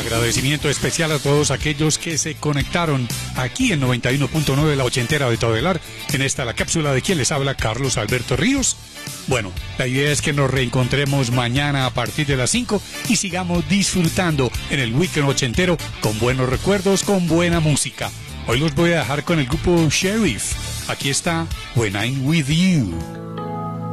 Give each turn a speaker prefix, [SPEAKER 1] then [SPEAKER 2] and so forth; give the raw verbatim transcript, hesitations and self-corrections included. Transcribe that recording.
[SPEAKER 1] agradecimiento especial a todos aquellos que se conectaron aquí en noventa y uno punto nueve La Ochentera de Todelar, en esta la cápsula de quien les habla, Carlos Alberto Ríos. Bueno, la idea es que nos reencontremos mañana a partir de las cinco y sigamos disfrutando en el weekend ochentero con buenos recuerdos, con buena música. Hoy los voy a dejar con el grupo Sheriff. Aquí está When I'm With You.